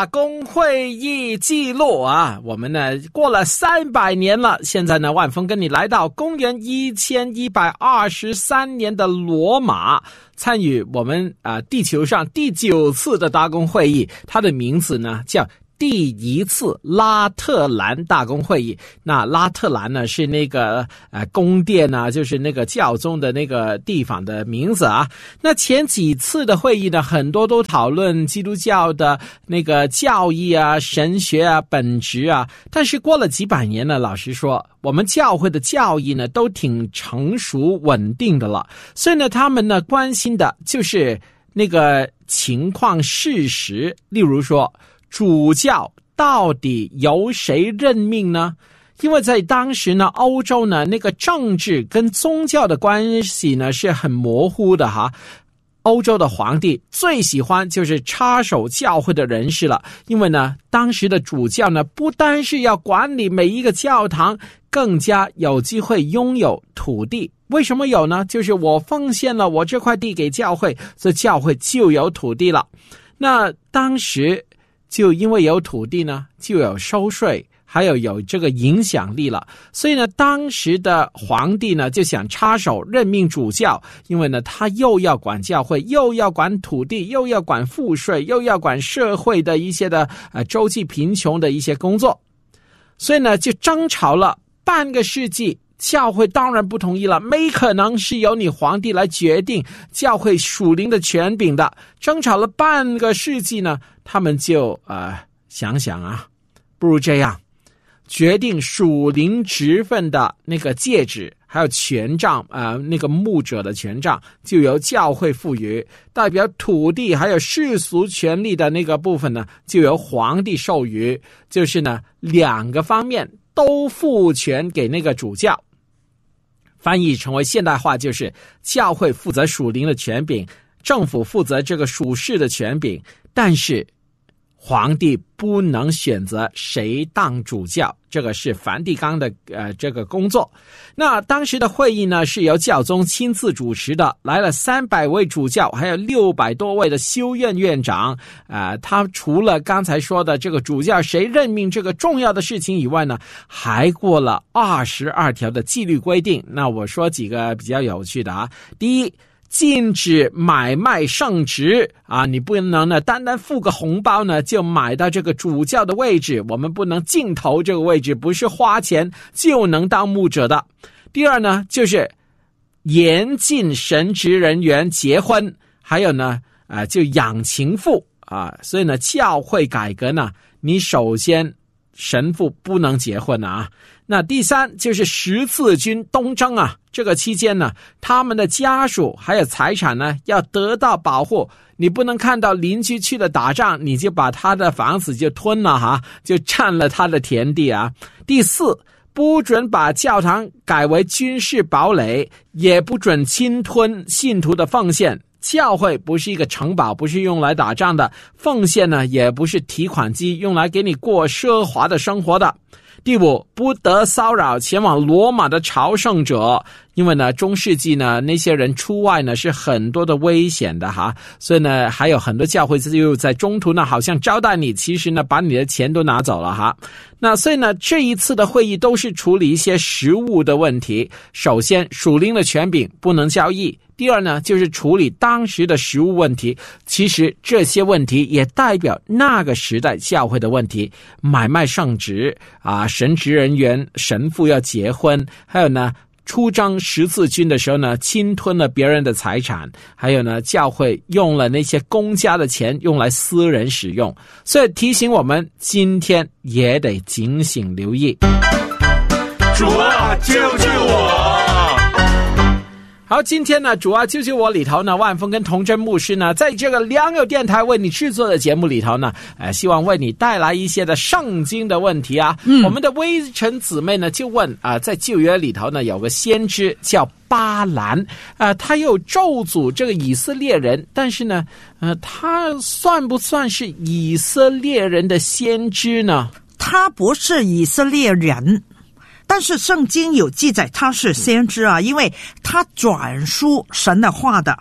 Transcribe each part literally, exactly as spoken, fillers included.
大公会议记录啊，我们呢过了三百年了，现在呢万峰跟你来到公元一千一百二十三年的罗马，参与我们啊、呃、地球上第九次的大公会议，它的名字呢叫第一次拉特兰大公会议。那拉特兰呢是那个呃宫殿啊，就是那个教宗的那个地方的名字啊。那前几次的会议呢，很多都讨论基督教的那个教义啊、神学啊、本质啊。但是过了几百年呢，老实说，我们教会的教义呢都挺成熟稳定的了，所以呢他们呢关心的就是那个情况事实，例如说主教到底由谁任命呢？因为在当时呢，欧洲呢那个政治跟宗教的关系呢是很模糊的哈。欧洲的皇帝最喜欢就是插手教会的人士了，因为呢当时的主教呢不单是要管理每一个教堂，更加有机会拥有土地。为什么有呢？就是我奉献了我这块地给教会，所以教会就有土地了。那当时就因为有土地呢，就有收税，还有有这个影响力了。所以呢，当时的皇帝呢就想插手任命主教，因为呢他又要管教会，又要管土地，又要管赋税，又要管社会的一些的呃周济贫穷的一些工作。所以呢就争吵了半个世纪。教会当然不同意了，没可能是由你皇帝来决定教会属灵的权柄的。争吵了半个世纪呢，他们就呃想想啊，不如这样，决定属灵职分的那个戒指还有权杖呃那个牧者的权杖就由教会赋予，代表土地还有世俗权利的那个部分呢就由皇帝授予，就是呢两个方面都赋权给那个主教。翻译成为现代化就是教会负责属灵的权柄，政府负责这个属世的权柄，但是皇帝不能选择谁当主教，这个是梵蒂冈的呃这个工作。那当时的会议呢是由教宗亲自主持的，来了三百位主教，还有六百多位的修院院长。呃他除了刚才说的这个主教谁任命这个重要的事情以外呢，还过了二十二条的纪律规定。那我说几个比较有趣的啊。第一，禁止买卖圣职啊，你不能呢单单付个红包呢就买到这个主教的位置，我们不能竞投这个位置，不是花钱就能当牧者的。第二呢，就是严禁神职人员结婚，还有呢啊就养情妇啊，所以呢教会改革呢，你首先神父不能结婚啊。那第三就是十字军东征啊，这个期间呢，他们的家属还有财产呢要得到保护，你不能看到邻居去了打仗，你就把他的房子就吞了哈，就占了他的田地啊。第四，不准把教堂改为军事堡垒，也不准侵吞信徒的奉献。教会不是一个城堡，不是用来打仗的，奉献呢也不是提款机用来给你过奢华的生活的。第五，不得骚扰前往罗马的朝圣者，因为呢中世纪呢那些人出外呢是很多的危险的哈，所以呢还有很多教会就在中途呢好像招待你，其实呢把你的钱都拿走了哈。那所以呢这一次的会议都是处理一些实务的问题，首先属灵的权柄不能交易，第二呢就是处理当时的实务问题，其实这些问题也代表那个时代教会的问题，买卖圣职啊，神职人员神父要结婚，还有呢出征十字军的时候呢侵吞了别人的财产，还有呢教会用了那些公家的钱用来私人使用，所以提醒我们今天也得警醒留意。 主啊，救救我！ 好，今天呢主啊救救我里头呢，万峰跟童真牧师呢在这个良友电台为你制作的节目里头呢呃，希望为你带来一些的圣经的问题啊。嗯，我们的微尘姊妹呢就问啊、呃，在旧约里头呢有个先知叫巴兰啊、呃，他又咒诅这个以色列人，但是呢呃，他算不算是以色列人的先知呢？ 他不是以色列人，但是圣经有记载他是先知啊，因为他转述神的话的。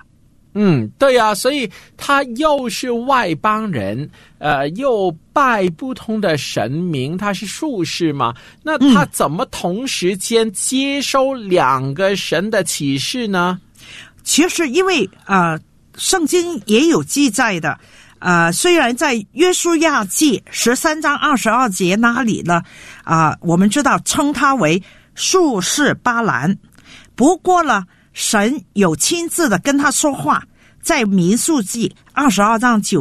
嗯，对啊，所以他又是外邦人，呃，又拜不同的神明，他是术士嘛，那他怎么同时间接收两个神的启示呢？ 其实因为呃，圣经也有记载的，呃，虽然在约书亚记十三章二十二节那里呢，啊、呃，我们知道称他为术士巴兰，不过呢，神有亲自的跟他说话，在民数记二十二章九